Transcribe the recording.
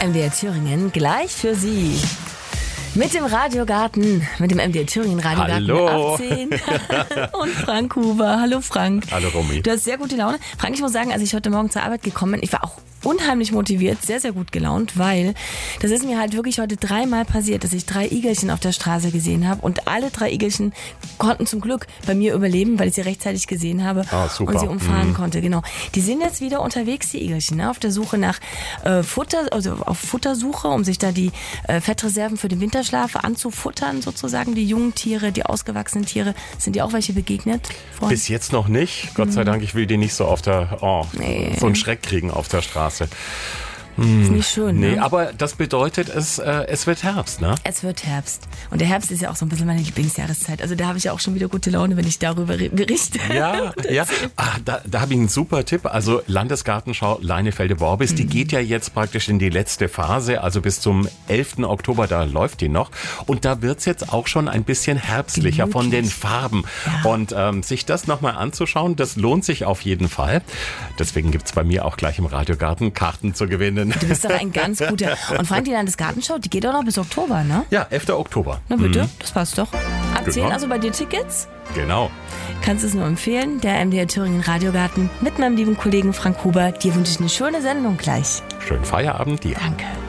MDR Thüringen gleich für Sie. Mit dem Radiogarten, mit dem MDR Thüringen Radiogarten. Hallo. 18 und Frank Huber. Hallo Frank. Hallo Romy. Du hast sehr gute Laune. Frank, ich muss sagen, als ich heute Morgen zur Arbeit gekommen bin, ich war auch unheimlich motiviert, sehr, sehr gut gelaunt, weil das ist mir halt wirklich heute 3-mal passiert, dass ich 3 Igelchen auf der Straße gesehen habe und alle 3 Igelchen konnten zum Glück bei mir überleben, weil ich sie rechtzeitig gesehen habe super. und sie umfahren konnte. Genau. Die sind jetzt wieder unterwegs, die Igelchen, ne, auf der Suche nach Futter, also auf Futtersuche, um sich da die Fettreserven für den Winterschlaf anzufuttern sozusagen. Die jungen Tiere, die ausgewachsenen Tiere, sind dir auch welche begegnet? Freund? Bis jetzt noch nicht. Gott sei Dank, ich will die nicht so auf der, so einen Schreck kriegen auf der Straße. Ist nicht schön, ne? Nee, aber das bedeutet, es wird Herbst, ne? Es wird Herbst. Und der Herbst ist ja auch so ein bisschen meine Lieblingsjahreszeit. Also da habe ich ja auch schon wieder gute Laune, wenn ich darüber berichte. Ja. Da habe ich einen super Tipp. Also Landesgartenschau Leinefelde-Worbis, die geht ja jetzt praktisch in die letzte Phase, also bis zum 11. Oktober, da läuft die noch. Und da wird's jetzt auch schon ein bisschen herbstlicher von den Farben. Ja. Und sich das nochmal anzuschauen, das lohnt sich auf jeden Fall. Deswegen gibt's bei mir auch gleich im Radiogarten Karten zu gewinnen. Du bist doch ein ganz guter. Und Frank, die Landesgartenschau, die geht auch noch bis Oktober, ne? Ja, 11. Oktober. Na bitte, das passt doch. Ab 10 Genau. also bei dir Tickets? Genau. Kannst es nur empfehlen, der MDR Thüringen Radiogarten mit meinem lieben Kollegen Frank Huber. Dir wünsche ich eine schöne Sendung gleich. Schönen Feierabend dir. Danke.